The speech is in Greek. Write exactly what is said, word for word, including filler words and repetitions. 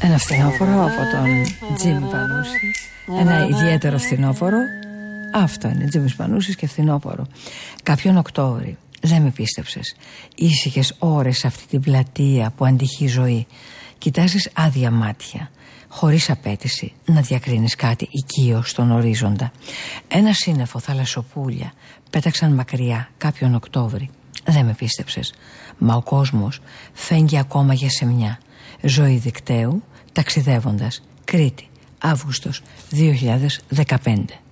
Ένα φθινόφορο από τον Τζίμι Πανούση. Ένα ιδιαίτερο φθινόφορο. Αυτό είναι, Τζίμις Πανούσης και φθινόπορο. Κάποιον Οκτώβρη, δεν με πίστεψες. Ήσυχες ώρες σε αυτή την πλατεία που αντυχεί η ζωή. Κοιτάζεις άδεια μάτια, χωρίς απέτηση να διακρίνεις κάτι οικείο στον ορίζοντα. Ένα σύννεφο θαλασσοπούλια πέταξαν μακριά κάποιον Οκτώβρη. Δεν με πίστεψες. Μα ο κόσμος φέγγει ακόμα για σεμιά. Ζωή δικταίου, ταξιδεύοντας. Κρήτη, Αύγουστος δύο χιλιάδες δεκαπέντε.